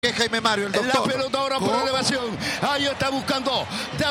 Jaime Mario, el doctor. La pelota ahora por elevación. Ahí está buscando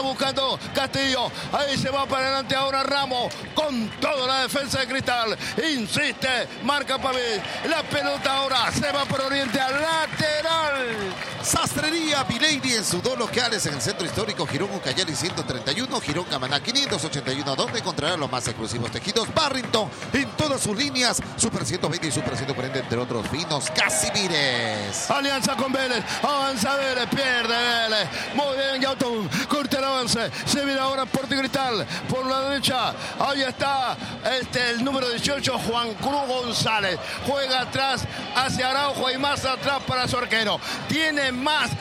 Castillo. Ahí se va para adelante ahora Ramos. Con toda la defensa de Cristal. Insiste, marca Pavés. La pelota ahora se va por Oriente al lateral. Sastrería Milady en sus dos locales en el centro histórico Girón Ucayali 131, Girón Camaná 581, donde encontrará los más exclusivos tejidos Barrington en todas sus líneas, Super 120 y Super 140, entre otros finos. Casimires. Alianza con Vélez, avanza Vélez, pierde Vélez. Muy bien, Yautun, corta el avance. Se viene ahora Sporting Cristal por la derecha. Ahí está el número 18, Juan Cruz González. Juega atrás hacia Araujo y más atrás para su arquero. Tiene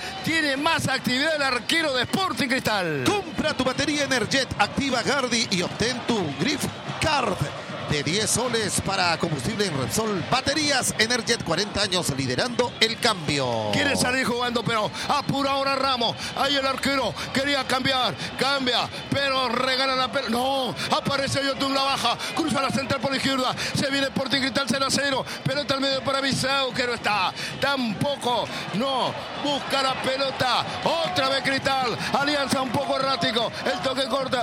más actividad el arquero de Sporting Cristal. Compra tu batería Energet, activa Gardi y obtén tu Grip Card de 10 soles para combustible en Repsol. Baterías Energet, 40 años liderando el cambio. Quiere salir jugando, pero apura ahora Ramos. Ahí el arquero quería cambia, pero regala la pelota. No, aparece Yotun, la baja, cruza la central por la izquierda. Se viene Sporting Cristal 0-0. Pelota al medio para Viseu, que no está. Tampoco, no, busca la pelota. Otra vez Cristal. Alianza un poco errático. El toque corta.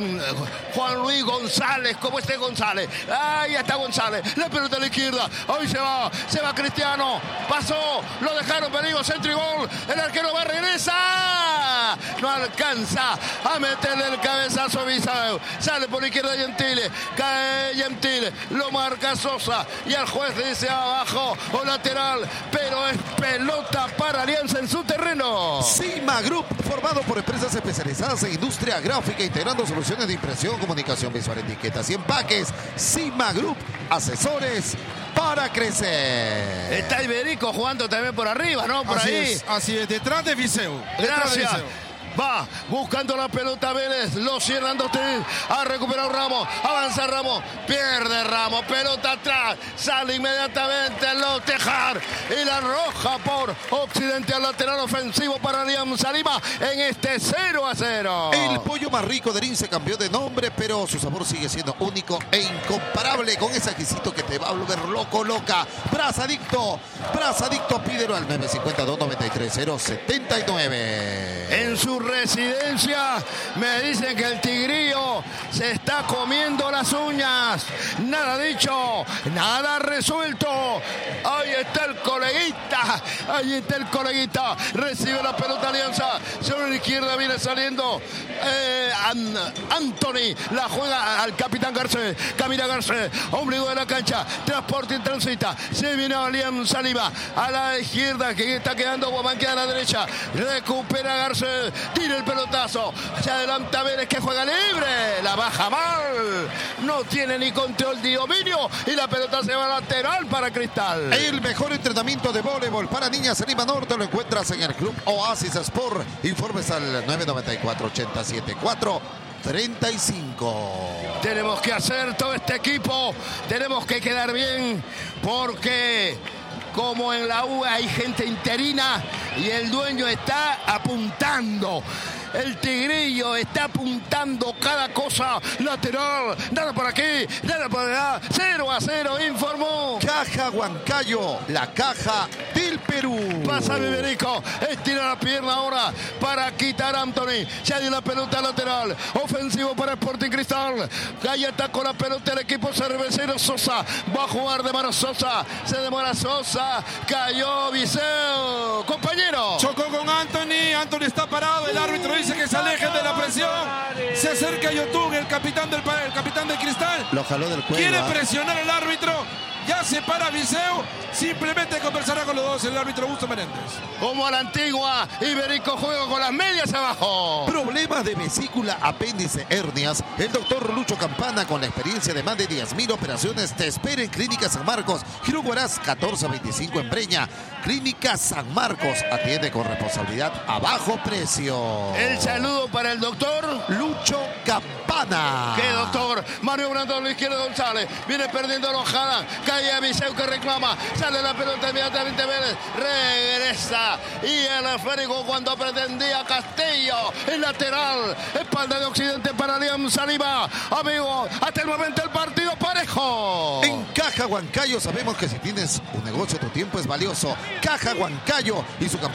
Juan Luis González, como este González. Ahí está González, la pelota a la izquierda. Hoy se va Cristiano. Pasó, lo dejaron peligro, centro y gol. El arquero va, regresa. No alcanza a meterle el cabezazo a Viseu. Sale por la izquierda Gentile. Cae Gentile, lo marca Sosa. Y el juez dice abajo o lateral. Pero es pelota para Alianza en su terreno. Cima Group, formado por empresas especializadas en industria gráfica, integrando soluciones de impresión, comunicación visual, etiquetas y empaques. Cima Group, asesores para crecer. Está Iberico jugando también por arriba, ¿no? Por ahí. Así es, detrás de Viseu. Gracias. Va buscando la pelota Vélez, lo cierran Dotil, ha recuperado Ramos, avanza Ramos, pierde Ramos, pelota atrás, sale inmediatamente Los Tejar y la roja por Occidente al lateral ofensivo para Alianza Lima en este 0-0. El pollo más rico de Lince cambió de nombre, pero su sabor sigue siendo único e incomparable, con ese exquisito que te va a volver loca. Brazadicto, pídelo al 952-93-079. En su residencia me dicen que el Tigrillo se está comiendo las uñas. Nada dicho, nada resuelto. Ahí está el coleguita, recibe la pelota Alianza, sobre la izquierda viene saliendo Anthony, la juega al capitán Garcés, camina Garcés, ombligo de la cancha, transporte y transita, se viene Alianza Lima, a la izquierda que está quedando Guamanquea a la derecha, recupera Garcés, tira el pelotazo, se adelanta Vélez que juega libre, la baja mal, no tiene ni control ni dominio y la pelota se va lateral para Cristal. El mejor entrenamiento de voleibol para niñas en Lima Norte lo encuentras en el Club Oasis Sport. Informes al 994-874-35. Tenemos que hacer todo este equipo, tenemos que quedar bien, porque como en la U hay gente interina y el dueño está apuntando. El Tigrillo está apuntando cada cosa lateral. Nada por aquí, nada por allá. 0-0, informó Caja Huancayo, la caja del Perú. Pasa Iberico, estira la pierna ahora para quitar a Anthony. Se dio la pelota lateral. Ofensivo para Sporting Cristal. Ahí está con la pelota el equipo cervecero Sosa. Va a jugar de mano Sosa. Se demora Sosa. Cayó Viseu. Compañero. Chocó con Anthony. Anthony está parado. El árbitro dice que se alejen de la presión. Se acerca Yotun, el capitán de Cristal. Lo jaló del cuello. Quiere presionar al árbitro. Ya se para Viseu. Simplemente conversará con los dos el árbitro Augusto Menéndez. Como a la antigua, Iberico juega con las medias abajo. Problemas de vesícula, apéndice, hernias. El doctor Lucho Campana, con la experiencia de más de 10.000 operaciones, te espera en Clínica San Marcos. Girón Huaraz 1425 en Breña. Clínica San Marcos atiende con responsabilidad a bajo precio. El saludo para el doctor Lucho Campana. ¿Qué doctor? Maniobrando a la izquierda González. Viene perdiendo Lojada. Cae a Viseu que reclama. Sale la pelota inmediatamente Vélez. Regresa. Y el esférico cuando pretendía Castillo. El lateral. Espalda de Occidente para Alianza Lima. Amigo, hasta el momento el partido parejo. En Caja Huancayo sabemos que si tienes un negocio tu tiempo es valioso. Caja Huancayo y su campaña